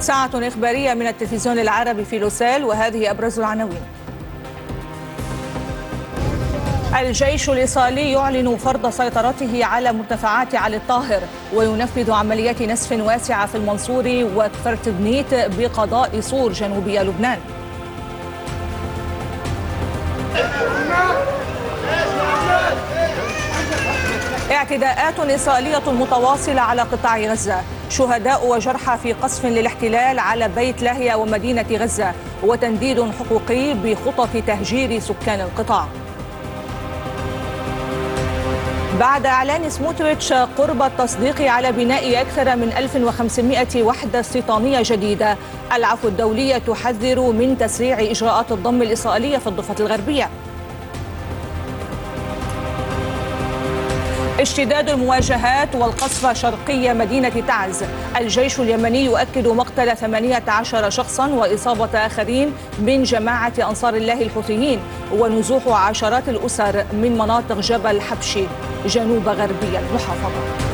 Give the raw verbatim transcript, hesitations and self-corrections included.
ساعة إخبارية من التلفزيون العربي في لوسيل، وهذه أبرز العناوين. الجيش الإيطالي يعلن فرض سيطرته على مرتفعات علي الطاهر، وينفذ عمليات نسف واسعة في المنصورة وكفرتبنيت بقضاء صور جنوبي لبنان. اعتداءات إسرائيلية متواصلة على قطاع غزة، شهداء وجرحى في قصف للاحتلال على بيت لاهيا ومدينة غزة، وتنديد حقوقي بخطط تهجير سكان القطاع. بعد إعلان سموتريتش قرب التصديق على بناء أكثر من ألف وخمسمائة وحدة استيطانية جديدة، العفو الدولية تحذر من تسريع إجراءات الضم الإسرائيلية في الضفة الغربية. اشتداد المواجهات والقصف شرقي مدينة تعز، الجيش اليمني يؤكد مقتل ثمانية عشر شخصا وإصابة آخرين من جماعة أنصار الله الحوثيين، ونزوح عشرات الأسر من مناطق جبل حبشي جنوب غربي المحافظة.